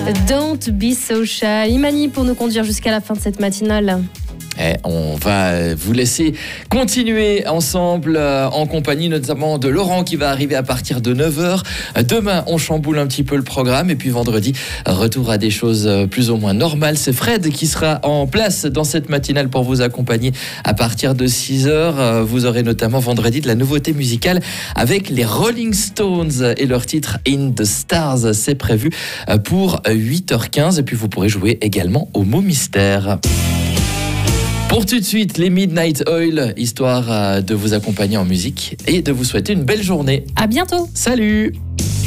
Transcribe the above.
Don't be so shy. Imani pour nous conduire jusqu'à la fin de cette matinale. On va vous laisser continuer ensemble en compagnie notamment de Laurent qui va arriver à partir de 9h. Demain, on chamboule un petit peu le programme et puis vendredi, retour à des choses plus ou moins normales. C'est Fred qui sera en place dans cette matinale pour vous accompagner à partir de 6h. Vous aurez notamment vendredi de la nouveauté musicale avec les Rolling Stones et leur titre In the Stars. C'est prévu pour 8h15 et puis vous pourrez jouer également au mot mystère. Pour tout de suite, les Midnight Oil, histoire de vous accompagner en musique et de vous souhaiter une belle journée. À bientôt. Salut!